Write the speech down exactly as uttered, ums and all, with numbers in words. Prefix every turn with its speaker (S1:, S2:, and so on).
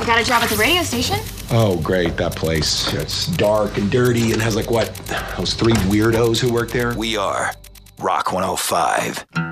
S1: I got a job at the radio station.
S2: Oh, great, that place. It's dark and dirty and has like what? Those three weirdos who work there?
S3: We are Rock one oh five.